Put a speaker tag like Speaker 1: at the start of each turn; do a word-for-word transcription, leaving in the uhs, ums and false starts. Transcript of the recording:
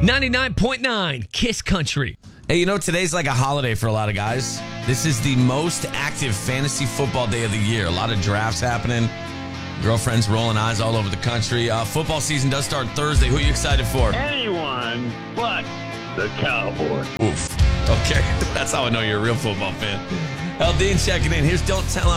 Speaker 1: ninety-nine point nine Kiss Country.
Speaker 2: Hey, you know, today's like a holiday for a lot of guys. This is the most active fantasy football day of the year. A lot of drafts happening. Girlfriends rolling eyes all over the country. Uh, football season does start Thursday. Who are you excited for?
Speaker 3: Anyone but the Cowboys.
Speaker 2: Oof. Okay, that's how I know you're a real football fan. L. Dean checking in. Here's Don't Tell